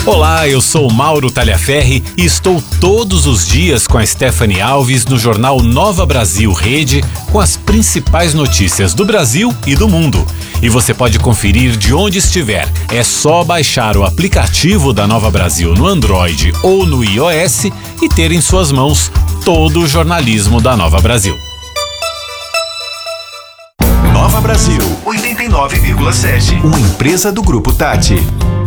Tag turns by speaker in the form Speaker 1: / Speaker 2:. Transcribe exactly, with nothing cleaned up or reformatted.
Speaker 1: Olá, eu sou o Mauro Talhaferri e estou todos os dias com a Stephanie Alves no jornal Nova Brasil Rede com as principais notícias do Brasil e do mundo. E você pode conferir de onde estiver. É só baixar o aplicativo da Nova Brasil no Android ou no iOS e ter em suas mãos todo o jornalismo da Nova Brasil.
Speaker 2: Nova Brasil, oitenta e nove vírgula sete, uma empresa do Grupo Tati.